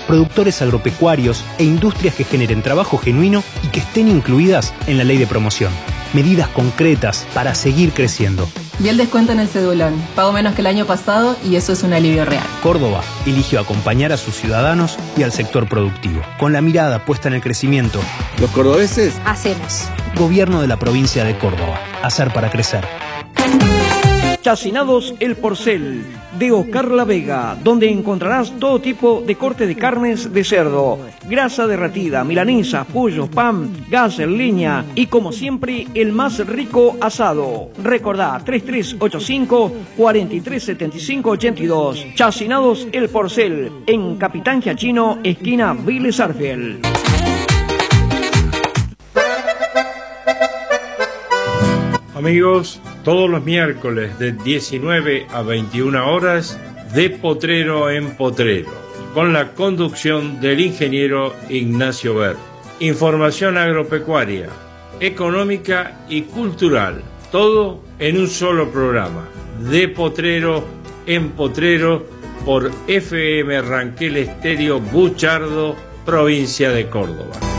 productores agropecuarios e industrias que generen trabajo genuino y que estén incluidas en la ley de promoción. Medidas concretas para seguir creciendo. Y el descuento en el cedulón. Pago menos que el año pasado y eso es un alivio real. Córdoba eligió acompañar a sus ciudadanos y al sector productivo. Con la mirada puesta en el crecimiento. Los cordobeses hacemos. Gobierno de la provincia de Córdoba. Hacer para crecer. Chacinados El Porcel, de Oscar La Vega, donde encontrarás todo tipo de corte de carnes de cerdo, grasa derretida, milanesa, pollo, pan, gas en leña y, como siempre, el más rico asado. Recordá, 3385-437582. Chacinados El Porcel, en Capitán Giachino, esquina Vélez Arfiel. Amigos, todos los miércoles de 19 a 21 horas, de Potrero en Potrero, con la conducción del ingeniero Ignacio Ver. Información agropecuaria, económica y cultural, todo en un solo programa. De Potrero en Potrero, por FM Ranquel Estéreo Buchardo, provincia de Córdoba.